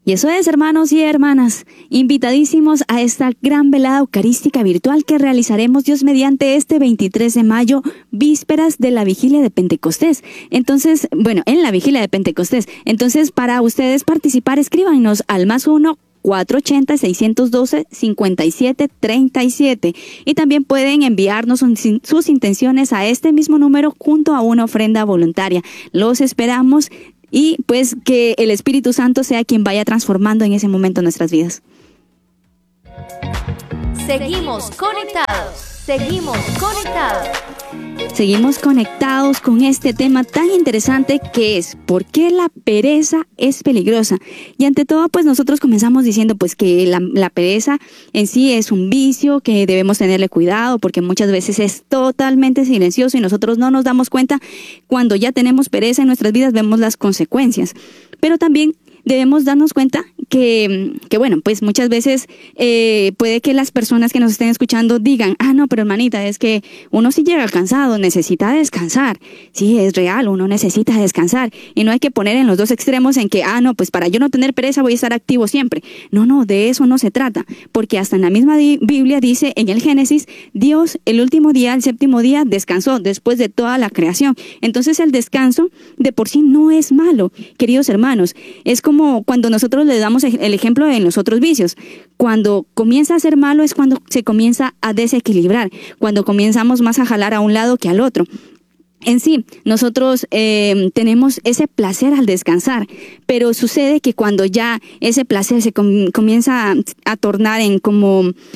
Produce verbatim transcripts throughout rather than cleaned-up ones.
Y eso es, hermanos y hermanas, invitadísimos a esta gran velada eucarística virtual que realizaremos Dios mediante este veintitrés de mayo, vísperas de la vigilia de Pentecostés. Entonces, bueno, en la vigilia de Pentecostés. Entonces, para ustedes participar, escríbanos al más uno, cuatro ochenta, seiscientos doce, cincuenta y siete treinta y siete. Y también pueden enviarnos sus intenciones a este mismo número junto a una ofrenda voluntaria. Los esperamos. Y pues que el Espíritu Santo sea quien vaya transformando en ese momento nuestras vidas. Seguimos conectados, seguimos conectados. Seguimos conectados con este tema tan interesante que es ¿por qué la pereza es peligrosa? Y ante todo, pues nosotros comenzamos diciendo pues que la, la pereza en sí es un vicio, que debemos tenerle cuidado porque muchas veces es totalmente silencioso y nosotros no nos damos cuenta. Cuando ya tenemos pereza en nuestras vidas vemos las consecuencias. Pero también debemos darnos cuenta que, que bueno, pues muchas veces eh, puede que las personas que nos estén escuchando digan, ah, no, pero hermanita, es que uno sí llega cansado, necesita descansar. Sí, es real, uno necesita descansar. Y no hay que poner en los dos extremos en que, ah, no, pues para yo no tener pereza voy a estar activo siempre. No, no, de eso no se trata. Porque hasta en la misma di- Biblia dice, en el Génesis, Dios el último día, el séptimo día, descansó después de toda la creación. Entonces el descanso de por sí no es malo, queridos hermanos. Es como como cuando nosotros le damos el ejemplo en los otros vicios. Cuando comienza a ser malo es cuando se comienza a desequilibrar, cuando comenzamos más a jalar a un lado que al otro. En sí, nosotros eh, tenemos ese placer al descansar, pero sucede que cuando ya ese placer se com- comienza a, a tornar en como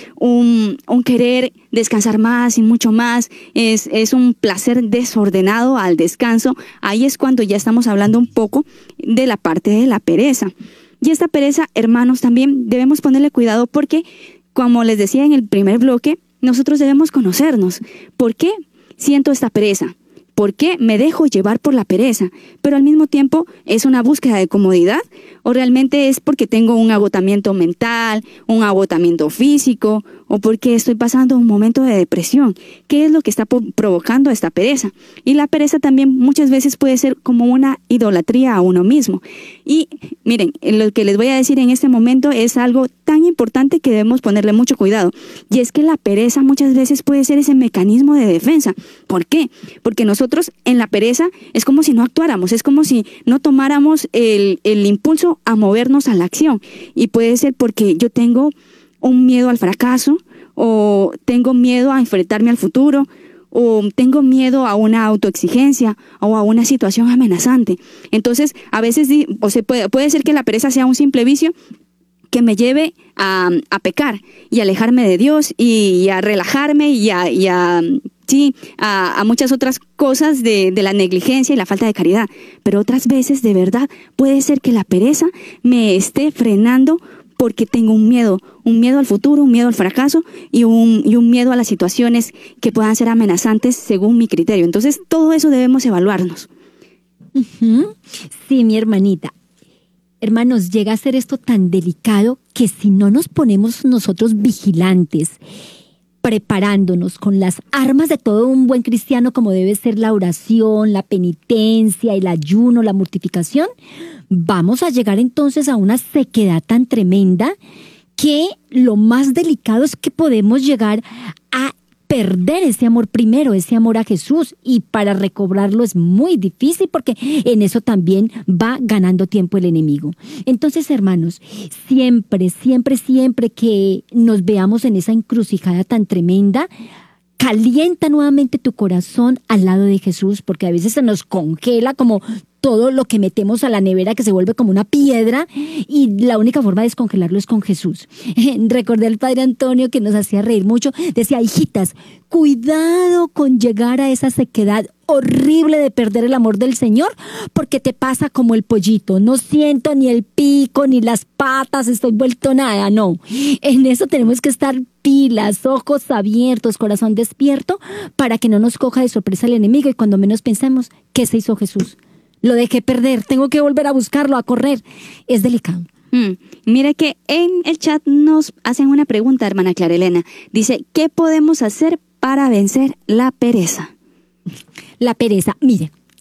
un, un querer descansar más y mucho más, es, es un placer desordenado al descanso, ahí es cuando ya estamos hablando un poco de la parte de la pereza. Y esta pereza, hermanos, también debemos ponerle cuidado porque, como les decía en el primer bloque, nosotros debemos conocernos. ¿Por qué siento esta pereza? ¿Por qué me dejo llevar por la pereza? Pero al mismo tiempo, ¿es una búsqueda de comodidad? ¿O realmente es porque tengo un agotamiento mental, un agotamiento físico? ¿O porque estoy pasando un momento de depresión? ¿Qué es lo que está po- provocando esta pereza? Y la pereza también muchas veces puede ser como una idolatría a uno mismo. Y miren, lo que les voy a decir en este momento es algo tan importante que debemos ponerle mucho cuidado. Y es que la pereza muchas veces puede ser ese mecanismo de defensa. ¿Por qué? Porque nosotros en la pereza es como si no actuáramos, es como si no tomáramos el, el impulso a movernos a la acción. Y puede ser porque yo tengo un miedo al fracaso, o tengo miedo a enfrentarme al futuro, o tengo miedo a una autoexigencia o a una situación amenazante. Entonces, a veces, o sea, puede, puede ser que la pereza sea un simple vicio que me lleve a, a pecar y a alejarme de Dios y, y a relajarme y a, y a sí, a, a muchas otras cosas de, de la negligencia y la falta de caridad. Pero otras veces, de verdad, puede ser que la pereza me esté frenando porque tengo un miedo, un miedo al futuro, un miedo al fracaso y un, y un miedo a las situaciones que puedan ser amenazantes según mi criterio. Entonces, todo eso debemos evaluarnos. Uh-huh. Sí, mi hermanita. Hermanos, llega a ser esto tan delicado que si no nos ponemos nosotros vigilantes, preparándonos con las armas de todo un buen cristiano como debe ser la oración, la penitencia, el ayuno, la mortificación, vamos a llegar entonces a una sequedad tan tremenda que lo más delicado es que podemos llegar a perder ese amor primero, ese amor a Jesús, y para recobrarlo es muy difícil porque en eso también va ganando tiempo el enemigo. Entonces, hermanos, siempre, siempre, siempre que nos veamos en esa encrucijada tan tremenda, calienta nuevamente tu corazón al lado de Jesús, porque a veces se nos congela como todo lo que metemos a la nevera que se vuelve como una piedra y la única forma de descongelarlo es con Jesús. Recordé al Padre Antonio que nos hacía reír mucho, decía, hijitas, cuidado con llegar a esa sequedad horrible de perder el amor del Señor, porque te pasa como el pollito, no siento ni el pico ni las patas, estoy vuelto nada, no. En eso tenemos que estar pilas, ojos abiertos, corazón despierto, para que no nos coja de sorpresa el enemigo y cuando menos pensemos, ¿qué se hizo Jesús? Lo dejé perder, tengo que volver a buscarlo, a correr. Es delicado. Mm, mire que en el chat nos hacen una pregunta, hermana Clara Elena. Dice, ¿qué podemos hacer para vencer la pereza? La pereza, mire,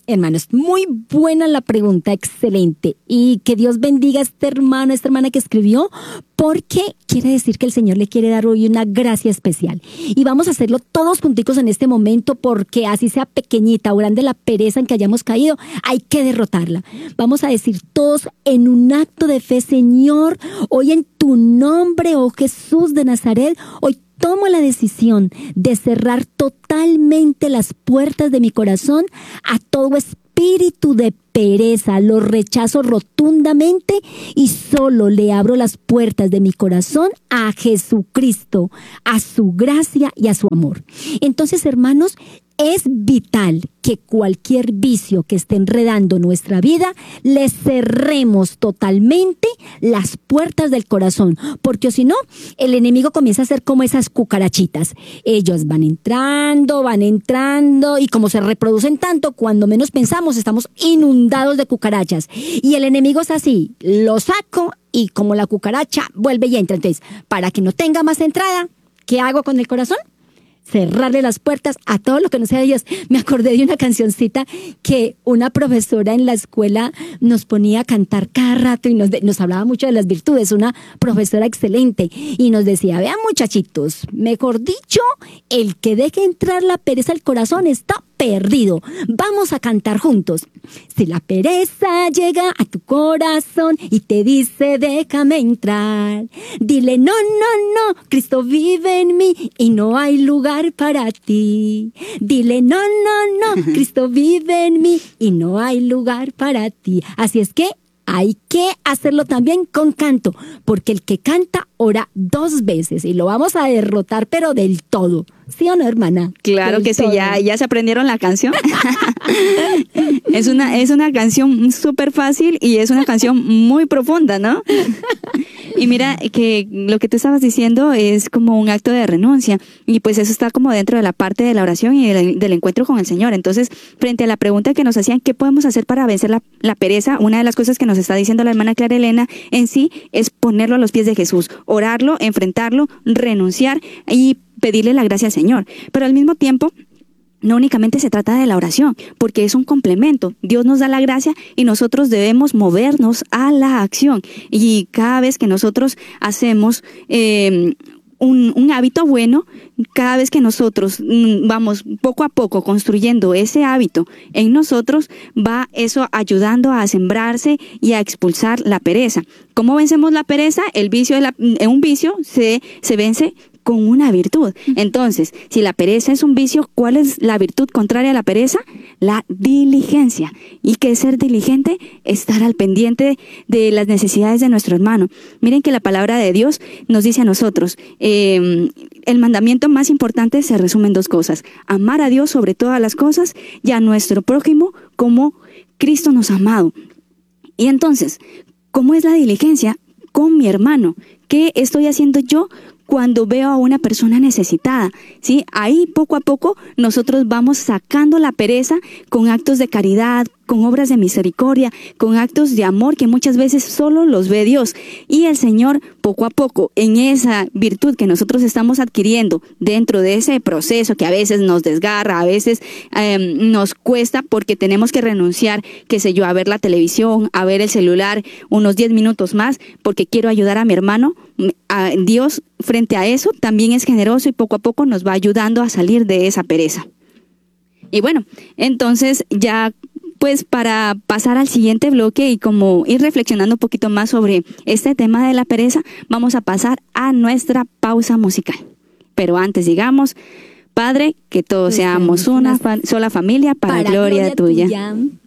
Hermanos, muy buena la pregunta, excelente. Y que Dios bendiga a este hermano, a esta hermana que escribió, porque quiere decir que el Señor le quiere dar hoy una gracia especial. Y vamos a hacerlo todos junticos en este momento, porque así sea pequeñita o grande la pereza en que hayamos caído, hay que derrotarla. Vamos a decir todos en un acto de fe: Señor, hoy en tu nombre, oh Jesús de Nazaret, hoy tomo la decisión de cerrar totalmente las puertas de mi corazón a todo espíritu de pereza. Lo rechazo rotundamente y solo le abro las puertas de mi corazón a Jesucristo, a su gracia y a su amor. Entonces, hermanos, es vital que cualquier vicio que esté enredando nuestra vida, le cerremos totalmente las puertas del corazón, porque si no, el enemigo comienza a ser como esas cucarachitas. Ellos van entrando, van entrando, y como se reproducen tanto, cuando menos pensamos, estamos inundados de cucarachas. Y el enemigo es así: lo saco y como la cucaracha vuelve y entra. Entonces, para que no tenga más entrada, ¿qué hago con el corazón? Cerrarle las puertas a todo lo que no sea de Dios. Me acordé de una cancioncita que una profesora en la escuela nos ponía a cantar cada rato y nos, de, nos hablaba mucho de las virtudes. Una profesora excelente, y nos decía: vean, muchachitos, mejor dicho, el que deje entrar la pereza al corazón está perdido. Vamos a cantar juntos. Si la pereza llega a tu corazón y te dice: déjame entrar, dile: no, no, no, Cristo vive en mí y no hay lugar para ti. Dile: no, no, no, Cristo vive en mí y no hay lugar para ti. Así es que hay que hacerlo también con canto, porque el que canta ora dos veces, y lo vamos a derrotar, pero del todo. ¿Sí o no, hermana? Claro Del que sí, todo. ya, ya se aprendieron la canción. Es una, es una canción súper fácil y es una canción muy profunda, ¿no? Y mira que lo que tú estabas diciendo es como un acto de renuncia, y pues eso está como dentro de la parte de la oración y del, del encuentro con el Señor. Entonces, frente a la pregunta que nos hacían, ¿qué podemos hacer para vencer la, la pereza? Una de las cosas que nos está diciendo la hermana Clara Elena en sí es ponerlo a los pies de Jesús, orarlo, enfrentarlo, renunciar y pedirle la gracia al Señor. Pero al mismo tiempo, no únicamente se trata de la oración, porque es un complemento. Dios nos da la gracia y nosotros debemos movernos a la acción. Y cada vez que nosotros hacemos eh, un, un hábito bueno, cada vez que nosotros mm, vamos poco a poco construyendo ese hábito en nosotros, va eso ayudando a sembrarse y a expulsar la pereza. ¿Cómo vencemos la pereza? El vicio de la, eh, un vicio se, se vence con una virtud. Entonces, si la pereza es un vicio, ¿cuál es la virtud contraria a la pereza? La diligencia. ¿Y qué es ser diligente? Estar al pendiente de las necesidades de nuestro hermano. Miren que la palabra de Dios nos dice a nosotros, eh, el mandamiento más importante se resume en dos cosas: amar a Dios sobre todas las cosas y a nuestro prójimo como Cristo nos ha amado. Y entonces, ¿cómo es la diligencia con mi hermano? ¿Qué estoy haciendo yo cuando veo a una persona necesitada? ¿Sí? Ahí poco a poco nosotros vamos sacando la pereza con actos de caridad, con obras de misericordia, con actos de amor que muchas veces solo los ve Dios. Y el Señor, poco a poco, en esa virtud que nosotros estamos adquiriendo dentro de ese proceso que a veces nos desgarra, a veces eh, nos cuesta porque tenemos que renunciar, qué sé yo, a ver la televisión, a ver el celular unos diez minutos más porque quiero ayudar a mi hermano. A Dios, frente a eso, también es generoso y poco a poco nos va ayudando a salir de esa pereza. Y bueno, entonces ya pues para pasar al siguiente bloque y como ir reflexionando un poquito más sobre este tema de la pereza, vamos a pasar a nuestra pausa musical. Pero antes digamos: Padre, que todos seamos una fa- sola familia para, para gloria, gloria tuya. tuya.